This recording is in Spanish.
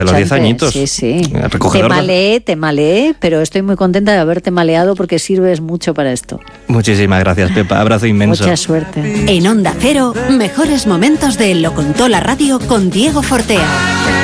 De los 10 añitos. Sí. Recogedor. Te maleé, pero estoy muy contenta de haberte maleado porque sirves mucho para esto. Muchísimas gracias, Pepa. Abrazo inmenso. Mucha suerte. En Onda Cero, mejores momentos de Lo Contó la Radio con Diego Fortea.